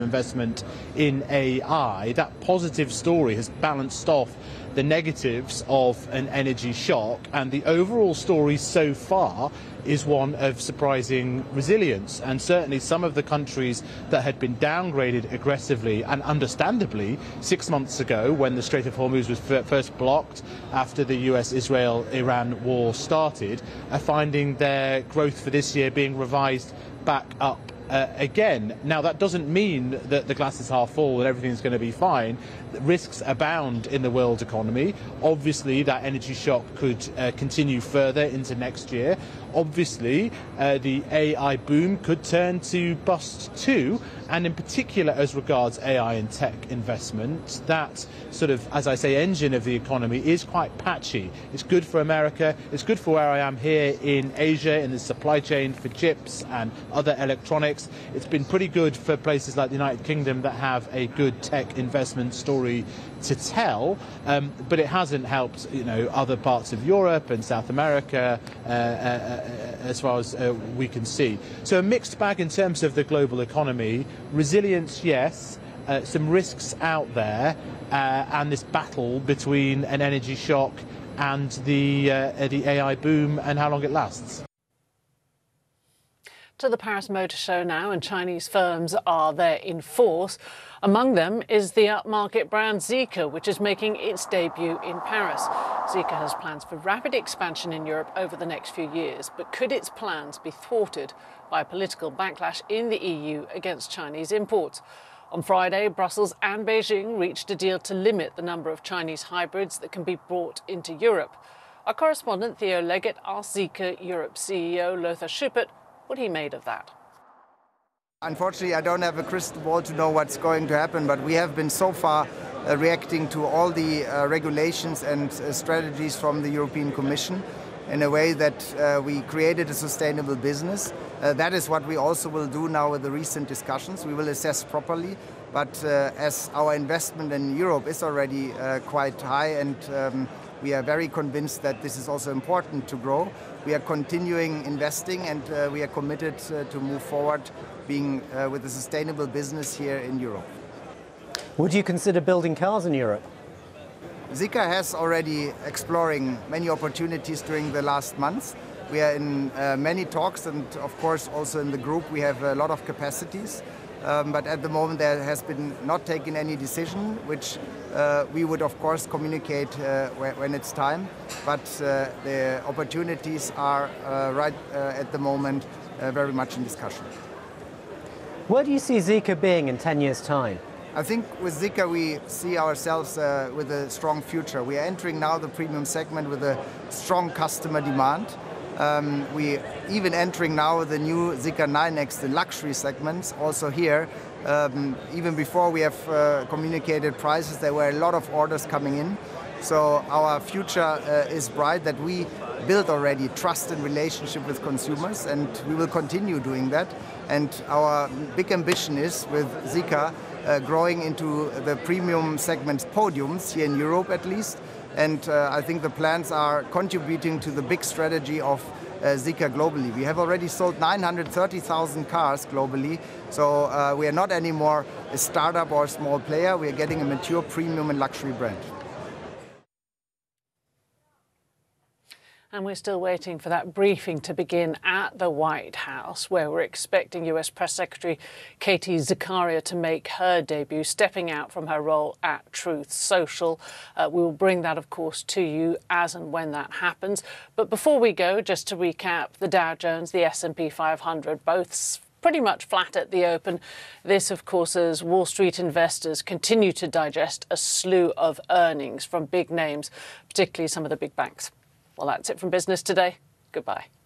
investment in AI, that positive story has balanced off the negatives of an energy shock, and the overall story so far is one of surprising resilience. And certainly some of the countries that had been downgraded aggressively and understandably 6 months ago, when the Strait of Hormuz was first blocked after the US-Israel-Iran war started, are finding their growth for this year being revised back up again. Now, that doesn't mean that the glass is half full and everything's going to be fine. Risks abound in the world economy. Obviously, that energy shock could continue further into next year. Obviously, the AI boom could turn to bust too, and in particular as regards AI and tech investment, that sort of, as I say, engine of the economy is quite patchy. It's good for America, it's good for where I am here in Asia, in the supply chain for chips and other electronics. It's been pretty good for places like the United Kingdom that have a good tech investment story to tell, but it hasn't helped, other parts of Europe and South America as far as we can see. So a mixed bag in terms of the global economy. Resilience, yes. Some risks out there, and this battle between an energy shock and the AI boom and how long it lasts. To the Paris Motor Show now, and Chinese firms are there in force. Among them is the upmarket brand Zeekr, which is making its debut in Paris. Zeekr has plans for rapid expansion in Europe over the next few years, but could its plans be thwarted by political backlash in the EU against Chinese imports? On Friday, Brussels and Beijing reached a deal to limit the number of Chinese hybrids that can be brought into Europe. Our correspondent Theo Leggett asked Zeekr Europe CEO Lothar Schuppert what he made of that. Unfortunately, I don't have a crystal ball to know what's going to happen, but we have been so far reacting to all the regulations and strategies from the European Commission in a way that we created a sustainable business. That is what we also will do now with the recent discussions. We will assess properly, but as our investment in Europe is already quite high, and we are very convinced that this is also important to grow. We are continuing investing, and we are committed to move forward being with a sustainable business here in Europe. Would you consider building cars in Europe? Zeekr has already exploring many opportunities during the last months. We are in many talks, and of course also in the group we have a lot of capacities. But at the moment there has been not taken any decision, which we would of course communicate when it's time. But the opportunities are right at the moment very much in discussion. Where do you see Zeekr being in 10 years' time? I think with Zeekr we see ourselves with a strong future. We are entering now the premium segment with a strong customer demand. We even entering now the new Zeekr 9X, the luxury segments. Also here, even before we have communicated prices, there were a lot of orders coming in. So our future is bright, that we build already trust and relationship with consumers, and we will continue doing that. And our big ambition is with Zeekr growing into the premium segments podiums here in Europe at least. And I think the plans are contributing to the big strategy of Zeekr globally. We have already sold 930,000 cars globally, so we are not anymore a startup or a small player. We are getting a mature premium and luxury brand. And we're still waiting for that briefing to begin at the White House, where we're expecting US Press Secretary Katie Zakaria to make her debut, stepping out from her role at Truth Social. We will bring that, of course, to you as and when that happens. But before we go, just to recap, the Dow Jones, the S&P 500, both pretty much flat at the open. This, of course, as Wall Street investors continue to digest a slew of earnings from big names, particularly some of the big banks. Well, that's it from Business Today. Goodbye.